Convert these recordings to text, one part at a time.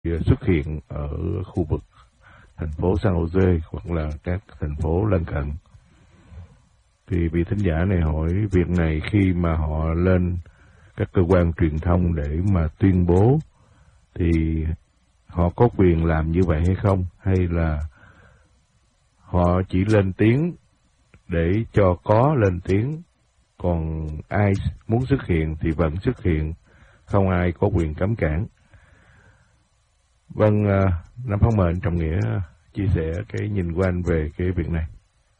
xuất hiện ở khu vực thành phố San Jose hoặc là các thành phố lân cận. Thì vị thính giả này hỏi việc này khi mà họ lên các cơ quan truyền thông để mà tuyên bố thì họ có quyền làm như vậy hay không? Hay là họ chỉ lên tiếng để cho có lên tiếng, còn ai muốn xuất hiện thì vẫn xuất hiện, không ai có quyền cấm cản? Vâng, Nam Phong mời anh Trọng Nghĩa chia sẻ cái nhìn của anh về cái việc này.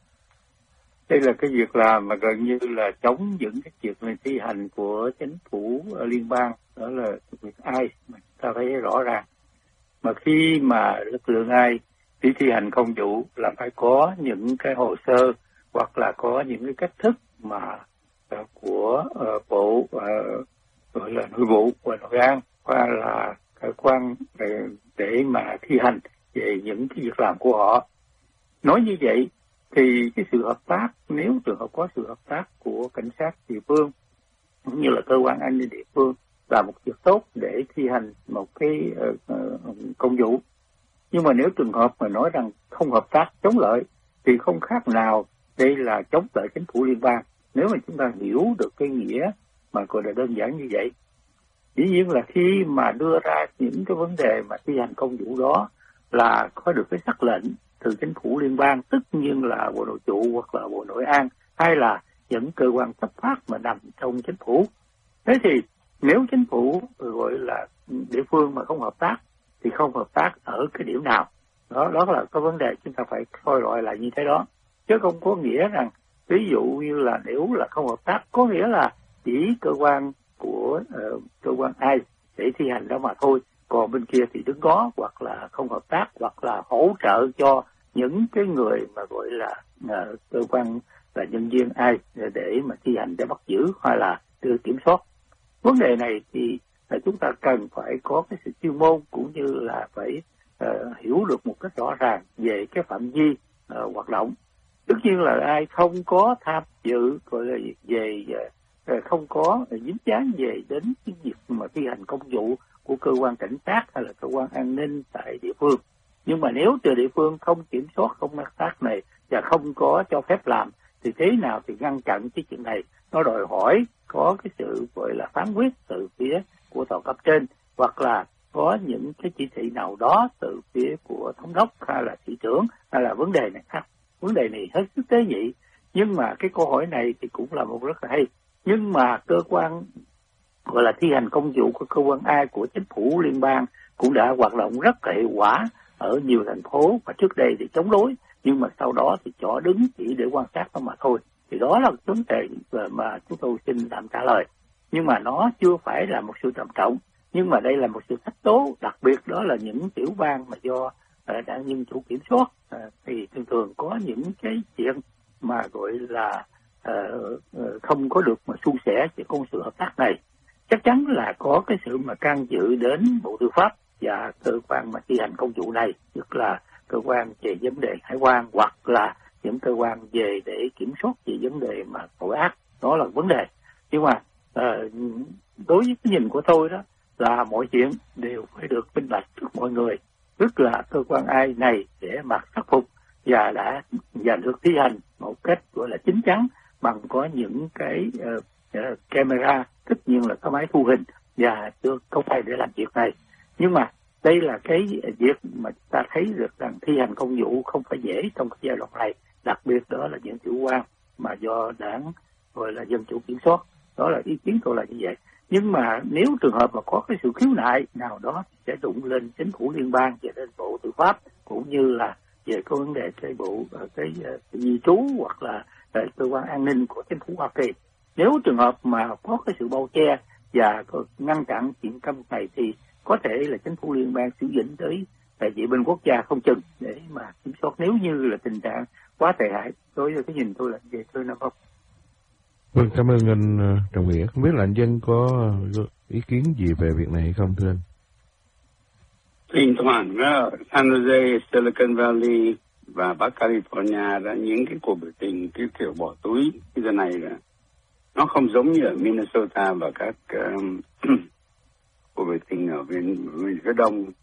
Đây là cái việc làm mà gần như là chống những cái việc này thi hành của chính phủ liên bang, đó là việc ai mà ta thấy rõ ràng. Mà khi mà lực lượng ai đi thi hành công vụ là phải có những cái hồ sơ hoặc là có những cái cách thức mà của bộ gọi là nội vụ và nội an hoặc là cơ quan để mà thi hành về những cái việc làm của họ. Nói như vậy thì cái sự hợp tác, nếu trường hợp có sự hợp tác của cảnh sát địa phương cũng như là cơ quan an ninh địa phương là một việc tốt để thi hành một cái công vụ. Nhưng mà nếu trường hợp mà nói rằng không hợp tác, chống lợi thì không khác nào đây là chống lại chính phủ liên bang. Nếu mà chúng ta hiểu được cái nghĩa mà gọi là đơn giản như vậy. Dĩ nhiên là khi mà đưa ra những cái vấn đề mà thi hành công vụ đó là có được cái sắc lệnh từ chính phủ liên bang, tất nhiên là Bộ Nội vụ hoặc là Bộ Nội an hay là những cơ quan chấp pháp mà nằm trong chính phủ. Thế thì nếu chính phủ gọi là địa phương mà không hợp tác thì không hợp tác ở cái điểm nào? Đó là cái vấn đề chúng ta phải coi loại lại như thế đó. Chứ không có nghĩa rằng ví dụ như là nếu là không hợp tác có nghĩa là chỉ cơ quan của cơ quan ai để thi hành đó mà thôi, còn bên kia thì đứng đó hoặc là không hợp tác hoặc là hỗ trợ cho những cái người mà gọi là cơ quan là nhân viên ai để mà thi hành để bắt giữ hay là đưa kiểm soát. Vấn đề này thì chúng ta cần phải có cái sự chuyên môn cũng như là phải hiểu được một cách rõ ràng về cái phạm vi hoạt động. Tất nhiên là ai không có tham dự gọi là về không có dính dáng về đến cái việc mà thi hành công vụ của cơ quan cảnh sát hay là cơ quan an ninh tại địa phương. Nhưng mà nếu từ địa phương không kiểm soát, không hợp tác này và không có cho phép làm thì thế nào thì ngăn chặn cái chuyện này? Nó đòi hỏi có cái sự gọi là phán quyết từ phía của tòa cấp trên hoặc là có những cái chỉ thị nào đó từ phía của thống đốc hay là thị trưởng hay là vấn đề này khác. Vấn đề này hết sức tế nhị, nhưng mà cái câu hỏi này thì cũng là một rất là hay. Nhưng mà cơ quan gọi là thi hành công vụ của cơ quan ai của chính phủ liên bang cũng đã hoạt động rất là hiệu quả ở nhiều thành phố và trước đây thì chống đối, nhưng mà sau đó thì chỗ đứng chỉ để quan sát thôi mà thôi. Thì đó là vấn đề mà chúng tôi xin tạm trả lời. Nhưng mà nó chưa phải là một sự trầm trọng, nhưng mà đây là một sự thách đố, đặc biệt đó là những tiểu bang mà do đảng Dân Chủ kiểm soát thì thường có những cái chuyện mà gọi là không có được mà suôn sẻ về công sự hợp tác này. Chắc chắn là có cái sự mà can dự đến Bộ Tư pháp và cơ quan mà thi hành công vụ này, tức là cơ quan về vấn đề hải quan hoặc là những cơ quan về để kiểm soát về vấn đề mà tội ác. Đó là vấn đề. Nhưng mà đối với cái nhìn của tôi đó là mọi chuyện đều phải được minh bạch trước mọi người, tức là cơ quan ai này để mà khắc phục và đã được thi hành một cách gọi là chín chắn bằng có những cái camera, tất nhiên là có máy thu hình và được công khai để làm việc này. Nhưng mà đây là cái việc mà ta thấy được rằng thi hành công vụ không phải dễ trong cái giai đoạn này, đặc biệt đó là những chủ quan mà do đảng gọi là Dân Chủ kiểm soát. Đó là ý kiến tôi là như vậy. Nhưng mà nếu trường hợp mà có cái sự khiếu nại nào đó sẽ đụng lên chính phủ liên bang và lên Bộ Tư pháp cũng như là về cái vấn đề cái bộ cái di trú hoặc là cơ quan an ninh của chính phủ Hoa Kỳ. Nếu trường hợp mà có cái sự bao che và ngăn chặn chuyện cấm này thì có thể là chính phủ liên bang sử dụng tới vệ binh quốc gia không chừng để mà kiểm soát nếu như là tình trạng quá tệ hại. Đối với cái nhìn tôi là về thưa Nam Phong. Vâng, cảm ơn anh Trọng Nghĩa. Không biết là anh Dân có ý kiến gì về việc này hay không thưa anh? Thỉnh thoảng San Jose, Silicon Valley và Bắc California đã những cái cuộc biểu tình cái kiểu bỏ túi cái giờ này là nó không giống như ở Minnesota và các cuộc biểu tình ở bên phía đông